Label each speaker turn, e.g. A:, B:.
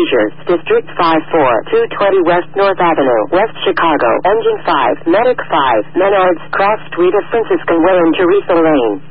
A: seizures. District 5-4, 220 West North Avenue, West Chicago. Engine 5, Medic 5, Menards, Cross Street of Franciscan Way and Teresa Lane.